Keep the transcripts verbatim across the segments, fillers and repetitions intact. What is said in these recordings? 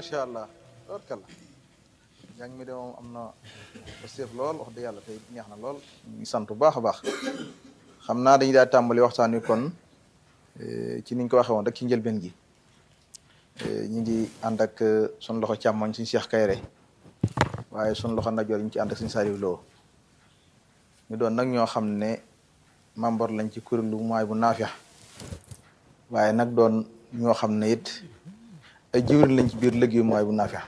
macha allah tabarkalla jàng mi de moom am na seef lool wax dëgg yàlla tey neex na lool ñu ngi sant bu baax a baax xam naa dañuy daal tàmbali waxtaan wi kon ci niñ ko waxee woon rek ci njëlbeen gi ñu ngi ànd ak sun loxo càmmoñ suñu Cheikh Kayre waaye sun loxo ndajoor ñu ci ànd ak suñu Saliou Lo ñu doon nag ñoo xam ne membre lañ ci kuréelu Mawahibou Nafih waaye nag doon ñoo xam ne it ay jiwriñ lañ ci biir liggéeyu Mawahibou Nafih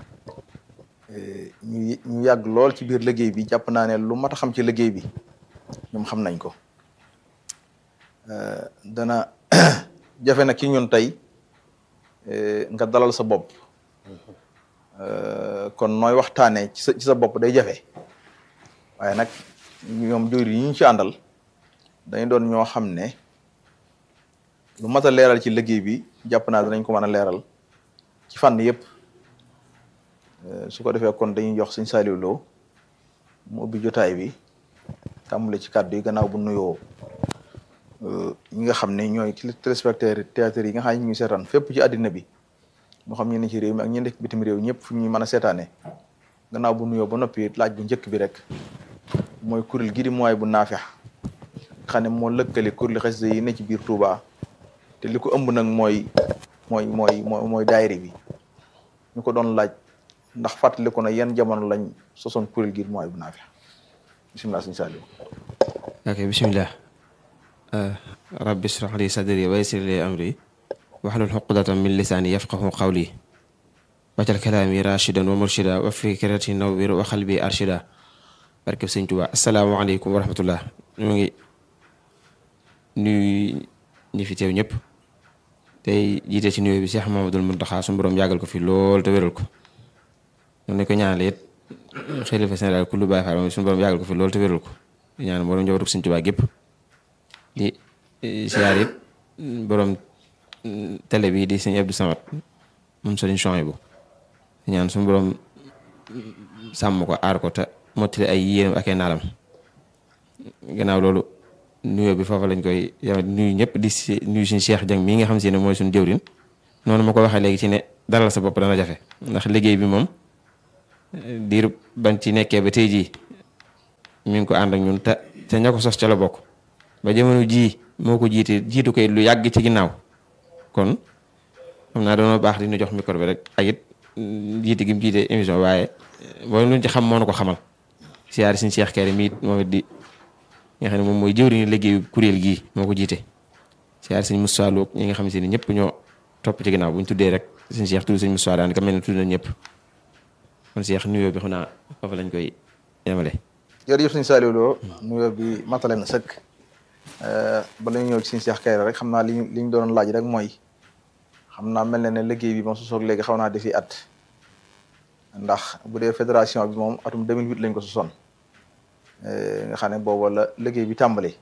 ñu ñu yàgg lool ci biir liggéey bi jàpp naa ne lu mat a xam ci liggéey bi ñoom xam nañ ko dana jafe nag ci ñun tey nga dalal sa bopp kon nooy waxtaanee ci sa ci sa bopp day jafe waaye nag ñoom jiwriñ yi ñu ci àndal dañu doon ñoo xam ne lu mat a leeral ci liggéey bi jàpp naa danañ ko mën a leeral ci fànn yëpp su ko defee kon dañuy jox Sëñ Saliou Lo mu ubbi jotaay bi tàmbale ci kàddu yi gannaaw bu nuyoo ñi nga xam ne ñooy téléspectateurs théâtre yi nga xam ne ñu ngi seetaan fépp ci àddina bi moo xam ñu ne ci réew mi ak ñi nekk bitim réew ñëpp fu ñuy mën a seetaane gannaaw bu nuyoo ba noppi laaj bu njëkk bi rek mooy kuréel gi di Mawahibou Nafih xam ne moo lëkkale kuréel xasida yi ne ci biir Touba te li ko ëmb nag mooy mooy mooy mooy mooy daayira bi ñu ko doon laaj ndax fàttaliku na yan jamono lañ sosoon kuréel gi Mawahibou Nafih bisimilah sëñ Saliou. ok bisimilah. rabbi ishrah li sadri wa yassir li amri wahlul uqdatan min lisaani yafqahu qawli waj'al kalaami rashidan wa murshida wa fikrati nawwir wa qalbi arshida barke sëñ Tuubaa asalaamaaleykum wa rahmatullah ñu ngi nuyu ñi fi teew ñëpp tey jiite ci nuyoo bi Cheikh Mamadou Mountakha suñu borom yàggal ko fi lool te wéral ko ñu ne ko ñaanal it xalifa général ku lu Baay Faal suñu borom yàggal ko fi lool te wéral ko di ñaan borom njabootu sëñ Tuubaa gépp di siyaar it borom télé bi di sëñ Abdou Samad moom sëriñ Chouaïbou di ñaan suñu borom sàmm ko aar ko te mottali ay yéenam ak ay naalam gannaaw loolu nuyoo bi foofa lañ koy yama nuyu ñëpp di si nuyu suñu Cheikh Dieng mii nga xam si ne mooy suñu jëwrin noonu ma ko waxee léegi ci ne dalal sa bopp dana jafe ndax liggéey bi moom diiru bañ ci nekkee ba tey jii mi ngi ko ànd ak ñun te te ña ko sos ca la bokk ba jamono jii moo ko jiite jiitu koy lu yàgg ci ginnaaw kon xam naa doona baax di ñu jox micro bi rek ak it jiite gi mu jiite émission waaye boo luñ ci xam moo na ko xamal siyaari suñu Cheikh Kayre mi it moom it di nga xam ne moom mooy jëwriñu liggéeyu kuréel gii moo ko jiite siyaari suñu Moussa Lo ñi nga xam ne ñëpp ñoo topp ci ginnaaw bu ñu tuddee rek suñu Cheikh tudd suñu Moussa daanaka mel ne tudd na ñëpp kon Cheikh nuyoo bi xam naa foofu lañ koy yemale. jërëjëf Sëñ Saliou Lo nuyoo bi matale na sëkk bala ñu ñëw ci Sëñ Cheikh Kayre rek xam naa li ñu li ñu doon laaj rek mooy xam naa mel na ne liggéey bi moom su soog léegi xaw naa defi at ndax bu dee fédération bi moom atum deux mille huit lañ ko sosoon nga xam ne booba la liggéey bi tàmbali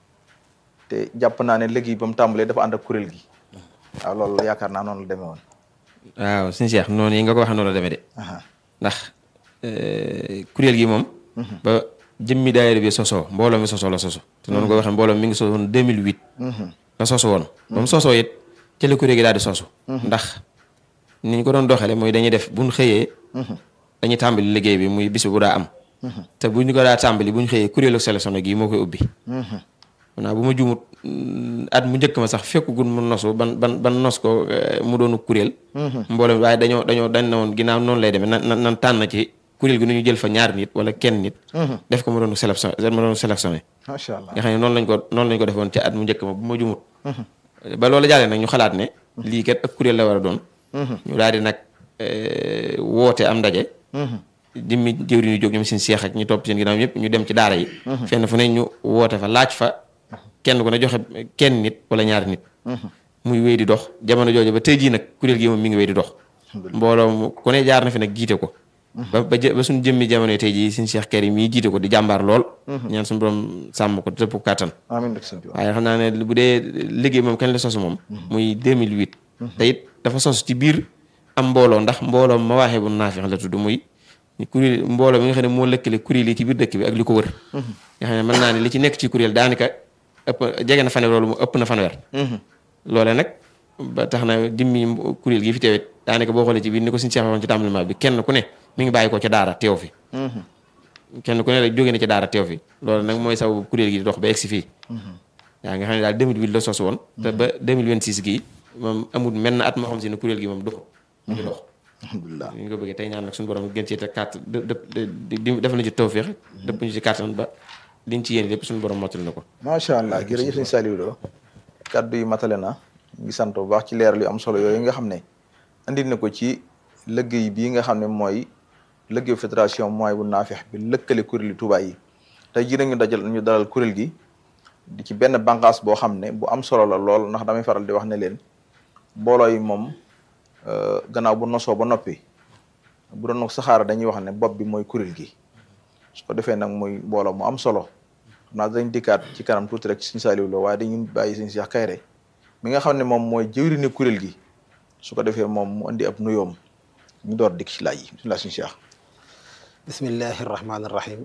te jàpp naa ne liggéey ba mu tàmbalee dafa ànd ak kuréel gi waaw loolu yaakaar naa noonu la demee woon. waaw Sëñ Cheikh noonu yi nga ko waxee noonu la demee de. ndax kuréel gi moom. ba jëmmi daayira bi sosoo mbooloo mi sosoo la soso te noonu ko waxee mbooloo mi ngi sosoon deux mille huit. la soso woon. ba mu sosoo it ci la kuréel gi daal di sosu. ndax ni ñu ko doon doxalee mooy dañuy def bu ñu xëyee. dañuy tàmbali liggéey bi muy bis bu daa am. te bu ñu ko daa tàmbali bu ñu xëyee kuréelu sélectionné gi moo koy ubbi. maanaam bu ma juumut at mu njëkk ma sax fekkugul mu nosu ban ban ban nos ko mu doonu kuréel. mbooloo waaye dañoo dañoo dañ na woon ginnaaw noonu lay demee nan nan tànn ci kuréel gi nu ñu jël fa ñaar nit wala kenn nit. def ko mu doonu sélection mu doonu sélectionné. macha allah nga xam ne noonu lañ ko noonu lañ ko defoon ci at mu njëkk ma bu ma juumut. ba loolu jàllee nag ñu xalaat ne. lii kat ak kuréel la war a doon. ñu daal di nag woote am ndaje. dimmi jëwri ñu jóg ñoom seen seex ak ñu topp seen ginnaaw ñëpp ñu dem ci daara yi. fenn fu ne ñu woote fa laaj fa kenn ku ne joxe kenn nit wala ñaari nit. muy wéy di dox jamono jooju ba tey jii nag kuréel gi moom mi ngi wéy di dox. mbooloo mu ku ne jaar na fi nag jiite ko. ba ba ba suñu jëmmi jamono tey jii suñu Cheikh Kayre mii jiite ko di jàmbaar lool. ñaan suñu borom sàmm ko tëpp kàttan. amiin waaye xam naa ne bu dee liggéey moom kañ la sosu moom. muy deux mille huit. te it dafa sosu ci biir am mbooloo ndax mbooloo Mawahibou Nafih la tudd muy. kuréel mbooloo mi nga xam ne moo lëkkale kuréel yi ci biir dëkk bi ak li ko wër. nga xam ne mën naa ne li ci nekk ci kuréel daanaka ëpp jege na fanweer loolu mu ëpp na fanweer. loole nag ba tax na jëmmi kuréel gi fi teewit daanaka boo xoolee ci biir ni ko suñu Cheikh waxoon ci tàmbalement bi kenn ku ne mi ngi bàyyi ko ca daara teew fi kenn ku ne rek jóge na ci daara teew fi loolu nag mooy sababu kuréel gi di dox ba egsi fii yaa nga xam ne daal deux mille huit la sos woon te ba deux mille vingt-six gii moom amul menn at moo xam si ne kuréel gi moom dox mu ngi dox alhamdulilah ñu ngi ko bëggee tey ñaan nag suñu borom gën ci te carte def na ci tawfeex dëpp ñu ci kàttan ba liñ ci yéen lépp suñu borom mottali na ko macha allah jërëjëf sëñ Saliou Lo kaddu yi matale na ñu ngi sant bu baax ci leeral yu am solo yooyu nga xam ne andi na ko ci liggéey bii nga xam ne mooy liggéey fédération Mawahibou Nafih bi lëkkale kuréel yi Touba yi tey jii nag ñu dajal ñu dalal kuréel gi di ci benn bànqaas boo xam ne bu am solo la lool ndax damay faral di wax ne leen mbooloo yi moom gannaaw bu nosoo ba noppi bu doon saxaara dañuy wax ne bopp bi mooy kuréel gi su ko defee nag muy mbooloo mu am solo xam naa dañ dikkaat ci kanam tuuti rek ci Sëñ Saliou Lo waaye dañuy bàyyi Sëñ Cheikh Kayré mi nga xam ne moom mooy jëwriñu kuréel gi su ko defee moom mu andi ab nuyoom ñu door dikk ci laaj yi bismillah Sëñ Cheikh. bismillahi irrahmani irrahim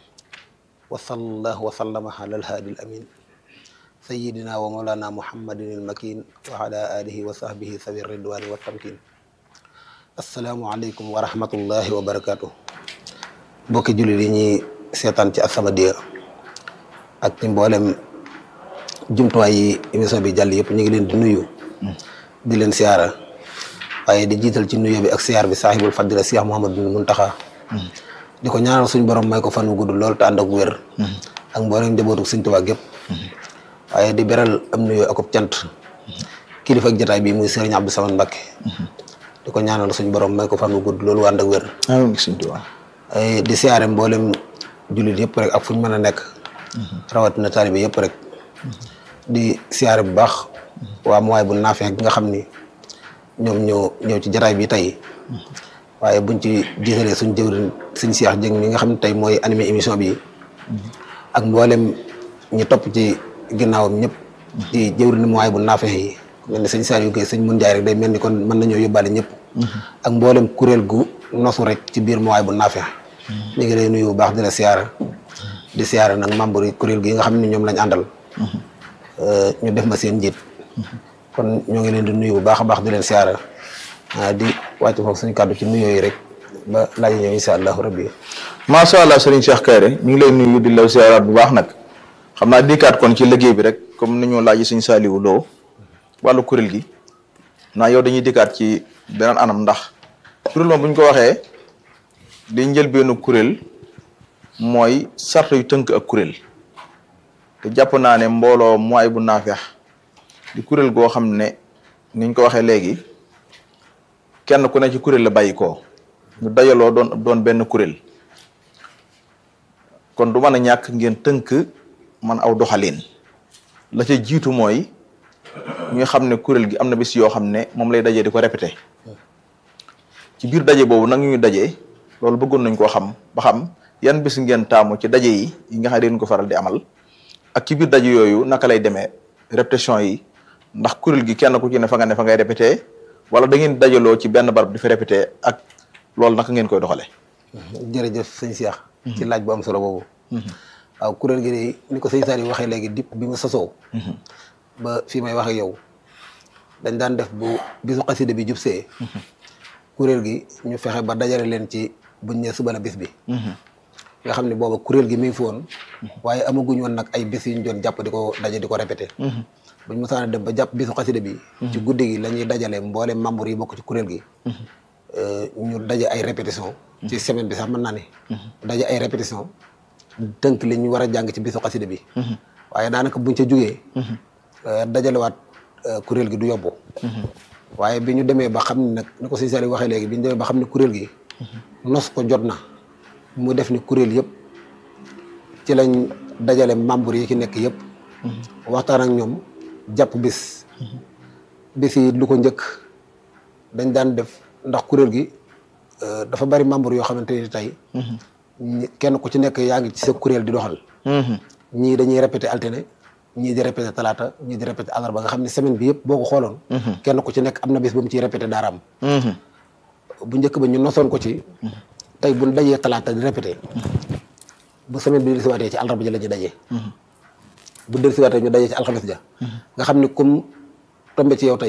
wa sallallahu wa sallama ala alhaadi al amin sayidina wa mawlana muhammadin al makin wa ala alihi wa sahbihi sawi ridwani wa tamkin assalaamu aleykum wa rahmatullahi wa barakatuh mbokki jullit yi ñuy seetaan ci As-Samadiyya ak ci mboolem jumtuwaay yi émission bi jàll yëpp ñu ngi leen di nuyu di leen siyaara waaye di jiital ci nuyu bi ak siyaar bi saahibul fadila Cheikh Mouhamadou Mountakha di ko ñaanal suñu borom may ko fan wu gudd lool te ànd ak wér ak mboolem njabootu Sëñ Tuubaa gépp waaye di beral am nuyoo akub cant kilifa ak jotaay bi muy Serigne Abdou Samane Mbacké di ko ñaanal suñu borom may ko fan wu gudd loolu ànd ak wér amiin Sëñ Tuubaa di siyaare mboolem jullit yëpp rek ak fu ñu mën a nekk rawatina taalibe yëpp rek di siyaare bu baax waa Mawahibou Nafih gi nga xam ni ñoom ñoo ñëw ci jotaay bi tey waaye buñ ci jiitalee suñ jëwriñ Sëñ Cheikh Dieng mi nga xam ne tey mooy animé émission bi ak mboolem ñi topp ci ginnaawam ñëpp ci jëwriñ Mawahibou Nafih yi mel ni Sëñ Saliou Gueye sëñ Mun Njaay rek day mel ni kon mën nañoo yóbbaale ñëpp ak mboolem kuréel gu nosu rek ci biir Mawahibou Nafih ñu ngi lay nuyu bu baax di la siyaara di siyaara nag membre yi kuréel gi nga xam ne ñoom lañ àndal ñu def ma seen njiit kon ñoo ngi leen di nuyu bu baax a baax di leen siyaara di wàcc foofu suñu kàddu ci nuyoo yi rek ba laaj ñëw insha allahu rabbi macha allah Serigne Cheikh Kayré ñu ngi lay nuyu di la siyaaraat bu baax nag xam naa dikkaat kon ci liggéey bi rek comme ni ñu laaj Sëñ Saliou Lo wàllu kuréel gi naa yow dañuy dikkaat ci beneen anam ndax kuréel moom bu ñu ko waxee di njëlbeenu kuréel mooy sart yu tënk ak kuréel te jàpp naa ne mbooloo Mawahibou Nafih di kuréel goo xam ne ni ñu ko waxee léegi kenn ku ne ci kuréel la bàyyi koo ñu dajaloo doon doon benn kuréel kon du mën a ñàkk ngeen tënk man aw doxalin la ca jiitu mooy ñu xam ne kuréel gi am na bis yoo xam ne moom lay dajee di ko répété ci biir daje boobu nag ñu dajee loolu bëggoon nañ koo xam ba xam yan bis ngeen taamu ci daje yi yi nga xam ne dañ ko faral di amal ak ci biir daje yooyu naka lay demee répétition yi ndax kuréel gi kenn ku ci ne fa nga ne fa ngay répété wala da ngeen dajaloo ci benn barab di fa répété ak loolu naka ngeen koy doxalee. jërëjëf sëñ Cheikh. ci laaj bu am solo boobu. waaw kuréel gi de ni ko sëñ Saliou waxee léegi dip bi ma sosoo. ba fii may wax ak yow dañ daan def bu bisu xasida bi jub see. kuréel gi ñu fexe ba dajale leen ci buñ ñee suba la bis bi. nga xam ne booba kuréel gi mi ngi fi woon. waaye amaguñ woon nag ay bis yu ñu doon jàpp di ko daje di ko répété. buñ mosaan a dem ba jàpp bisu xasida bi. ci guddi gi la ñuy dajale mboolem membre yi bokk ci kuréel gi. ñu daje ay répétition ci semaine bi sax mën naa ne. daje ay répétition tënk li ñu war a jàng ci bisu xasida bi. waaye daanaka buñ ca jugee. dajalewaat kuréel gi du yóbbu. waaye bi ñu demee ba xam ne nag ni ko sëñ Saliou waxee léegi bi ñu demee ba xam ne kuréel gi. nos ko jot na mu def ni kuréel yëpp ci lañ dajale membre yi ki nekk yëpp. waxtaan ak ñoom jàpp bis. bis yi lu ko njëkk dañ daan def ndax kuréel gi dafa bari membre yoo xamante ni tey. kenn ku ci nekk yaa ngi ci sa kuréel di doxal. ñii dañuy répété alterné ñii di répété talaata ñii di répété àllarba nga xam ne semaine bi yëpp boo ko xooloon. kenn ku ci nekk am na bis bu mu ciy répété daaraam. bu njëkk ba ñu nosoon ko ci. tey bu ñu dajee talaata di répété. bu semaine bi di siwaatee ci àllarba ji la ñuy dajee. bu del siwaatee ñu dajee ci alxames ja. nga xam ne comme tombé ci yow tey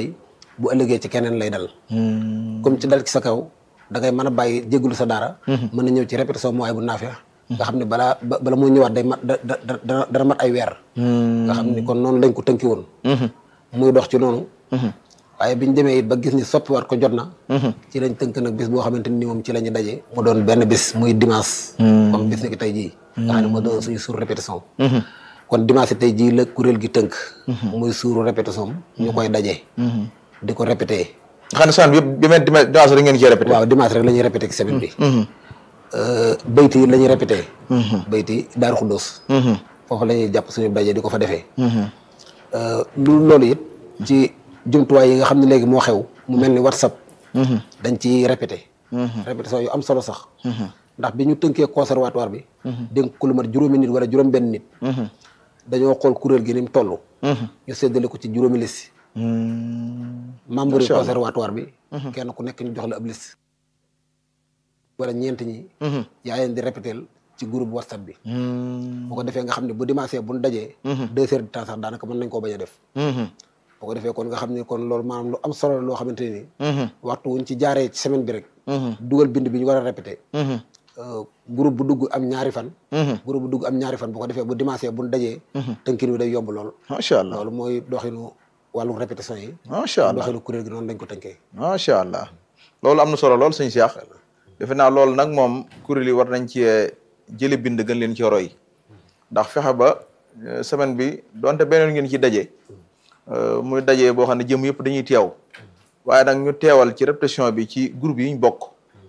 bu ëllëgee ci keneen lay dal comme ci dal ci sa kaw da ngay mën a bàyyi jéggulu sa daara mën a ñëw ci répétition mooy bu naafee nga xam ne balaa bala muy ñëwaat day mat da da dana mat ay weer nga xam ni kon noonu lañ ko tënki woon muy dox ci noonu waaye biñ demee it ba gis ni soppiwaat ko jot na ci lañ tënk nag bis boo xamante ni moom ci la ñu daje mu doon benn bis muy dimanche comme bis ni ki tey jii nga xam ne moo doon suñu suur répétition kon dimanche tey jii la kuréel gi tënk muy suuru répétition ñu koy daje di ko répété nga xam ne semaine bi yëpp bi dimanche rek ngeen ciy répété waaw dimanche rek la ñuy répété ci semaine bi bayti yi la ñuy répété bayti Daaru Xuddoos foofu la ñuy jàpp suñu daje di ko fa defee lu loolu it ci jumtuwaay yi nga xam ne léegi moo xew mu mel ni WhatsApp dañ ci répété répétition yu am solo sax ndax bi ñu tënkee conservatoire bi dénk ko lu mat juróomi nit wala juróom benn nit dañoo xool kuréel gi ni mu toll ñu séddale ko ci juróomi liste membre yi conservatoire bi kenn ku nekk ñu jox la ab liste wala ñeent ñi yaa leen di répétél ci groupe WhatsApp bi bu ko defee nga xam ne bu dimanche bu ñu dajee deux heures de temps sax daanaka mën nañ koo bañ a def boo ko defee kon nga xam ne kon loolu maanaam lu am solo loo xamante ni waxtu wuñ ci jaaree ci semaine bi rek dugal bind bi ñu war a répété groupe bu dugg am ñaari fan groupe bu dugg am ñaari fan bu ko defee bu dimanche bu ñu dajee tënkin wi day yomb lool macha allah loolu mooy doxinu wàllu répétition yi macha allah doxinu kuréel gi noonu lañ ko tënkee macha allah loolu am na solo lool sëñ Cheikh defe naa loolu nag moom kuréel yi war nañ ci jële bind gën leen ci roy ndax fexe ba semaine bi donte beneen ngeen ci daje muy daje boo xam ne jëm yëpp dañuy teew waaye nag ñu teewal ci répétition bi ci groupe yi ñu bokk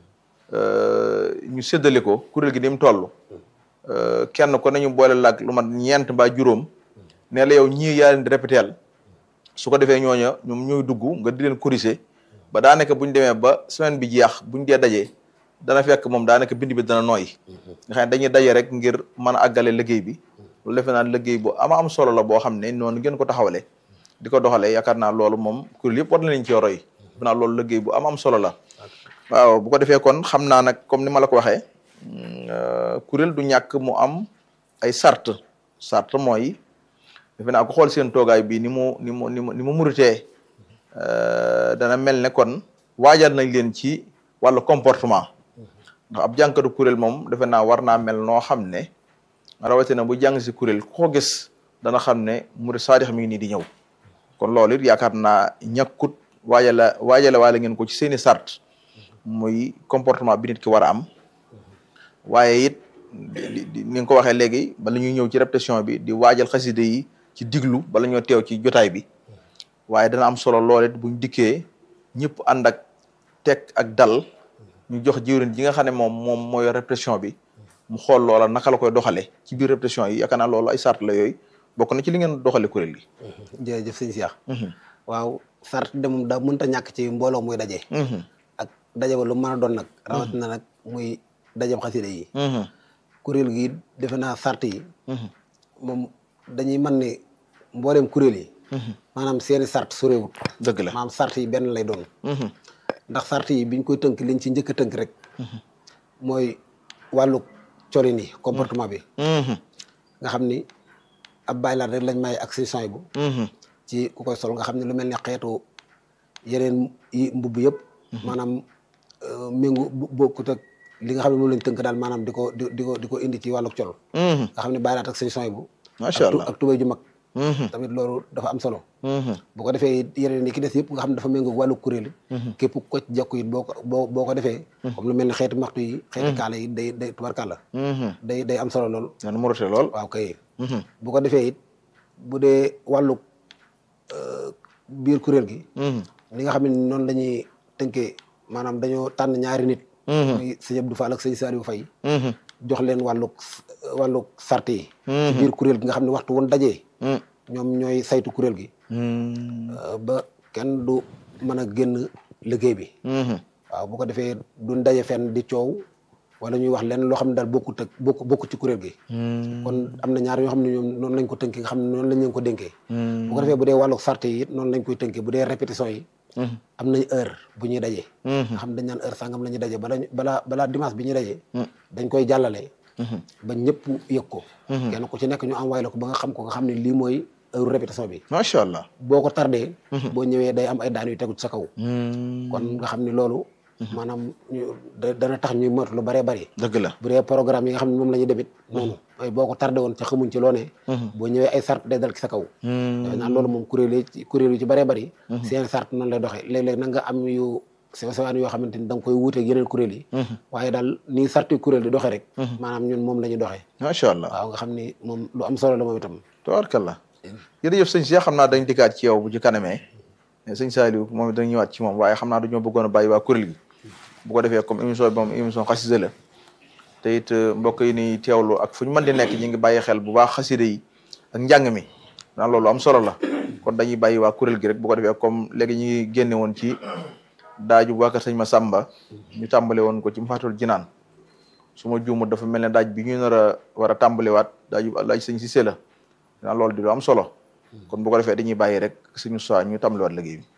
ñu séddale ko kuréel gi ni mu toll kenn ko nañu boole laag lu mat ñeent mbaa juróom ne la yow ñii yaa leen di répéteel su ko defee ñooña ñoom ñooy dugg nga di leen corriger ba daanaka buñ demee ba semaine bi jeex buñ dee dajee dana fekk moom daanaka bind bi dana nooy nga xam ne dañuy daje rek ngir mën a àggale liggéey bi loolu defe naa liggéey bu ama am solo la boo xam ne noonu ngeen ko taxawale di ko doxalee yaakaar naa loolu moom kuréel yëpp war na leen ci roy defe naa loolu liggéey bu am am solo la waaw bu ko defee kon xam naa nag comme ni ma la ko waxee kuréel du ñàkk mu am ay sart sart mooy defe naa ko xool seen toogaay bi ni mu ni mu ni mu ni mu muritee dana mel ne kon waajal nañ leen ci wàllu comportement ndax ab jànkatu kuréel moom defe naa war naa mel noo xam ne rawatina bu jàng si kuréel ku ko gis dana xam ne murid saadix mi ngi nii di ñëw kon loolu it yaakaar naa ñàkkut waajala waajale waale ngeen ko ci seeni sart muy comportement bi nit ki war a am waaye it ni nga ko waxee léegi bala ñuy ñëw ci répétition bi di waajal xaside yi ci diglu bala ñoo teew ci jotaay bi waaye dana am solo lool it buñ dikkee ñëpp ànd ak teg ak dal ñu jox jiwrin ji nga xam ne moom moom mooy répétition bi mu xool loola naka la koy doxale ci biir répétition yi yaakaar naa loolu ay sart la yooyu bokk na ci li ngeen doxale kuréel gi jërëjëf sëñ Cheikh waaw sart de moom da mënta ñàkk ci mbooloo muy daje ak daje ba lu mën a doon nag rawatina nag muy dajeb xasida yi kuréel gi defe naa sart yi moom dañuy mën ne mbooleem kuréel yi maanaam seeni sart soréewut dëgg la maanaam sart yi benn lay doon ndax sart yi biñ koy tënk liñ ci njëkk a tënk rek mooy wàllu colin yi comportement bi nga xam ni ab baylaat rek lañ may ak session bu ci ku koy sol nga xam ne lu mel ni xeetu yeneen yi mbubb yëpp maanaam méngu bokkut ak li nga xam ne moom lañ tënk daal maanaam di ko di di ko di ko indi ci wàllu col nga xam ne baylaat ak session bu macha allah ak tubéy ju mag tamit loolu dafa am solo bu ko defee yeneen yi ki des yëpp nga xam ne dafa méngoo wàllu kuréel yi képp ko ci jokku it boo ko boo boo ko defee comme lu mel ni xeeti maxtu yi xeeti kaala yi day day tubarkàlla day day am solo lool nan mu rote lool waaw kay bu ko defee it bu dee wàllu biir kuréel gi li nga xam ne noonu la ñuy tënkee maanaam dañoo tànn ñaari nit muy sëñ Abdou Fall ak sëñ Saliou Faye jox leen wàllu wàllu sart yi ci biir kuréel gi nga xam ne waxtu woon dajee ñoom ñooy saytu kuréel gi ba kenn du mën a génn liggéey bi waaw bu ko defee duñ daje fenn di coow wala ñuy wax leen loo xam ne daal bokkut ak bokk bokkut ci kuréel gi kon am na ñaar yoo xam ne ñoom noonu lañ ko tënkee nga xam ne noonu lañ leen ko dénkee bu ko defee bu dee wàllu sart yi it noonu lañ koy tënkee bu dee répétition yi am nañ heure bu ñuy dajee nga xam ne dañ naan heure sangam la ñuy dajee bala balaa balaa dimanche bi ñuy dajee dañ koy jàllale ba ñëpp yëg ko kenn ku ci nekk ñu envoyé la ko ba nga xam ko nga xam ne lii mooy heure répétition bi macha allah. boo ko tardé boo ñëwee day am ay daan yu tegu ci sa kaw kon nga xam ni loolu maanaam ñu dana tax ñuy moytu lu bëree bëri dëgg la bu dee programme yi nga xam ne moom la ñuy débit noonu ay boo ko tardé woon ca xamuñ ci loo ne boo ñëwee ay sart day dal ci sa kaw dafay naan loolu moom kuréel yi kuréel yu ci bëree bëri seen sart noonu lay doxee léeg-léeg nag nga am yu sew sewaan yoo xamante ni da nga koy wuuteeg yeneen kuréel yi waaye daal nii sarti kuréel di doxee rek maanaam ñun moom la ñuy doxee macha allah waaw nga xam ni moom lu am solo la moom itam tabaarkalla jërëjëf sëñ Cheikh xam naa dañ dikkaat ci yow bu ci kanamee sëñ Saliou moom it dañ ñëwaat ci moom waaye xam naa dañoo bëggoon a bàyyi waa kuréel gi bu ko defee comme émission bi moom émission xasida la te it mbokk yi ni teewlu ak fu ñu mën di nekk ñi ngi bàyyi xel bu baax xasida yi ak njàng mi naan loolu am solo la kon dañuy bàyyi waa kuréel gi rek bu ko defee comme léegi ñu ngi génne woon ci daaju waa kër sëñ Massamba ñu tàmbale woon ko ci Mafatul Jinaan su ma juumut dafa mel ne daaj bi ñu nar a war a tàmbalewaat daaju laaj sëñ Cissé la naan loolu di lu am solo kon bu ko defee dañuy bàyyi rek suñu soit ñu tàmbalewaat liggéey bi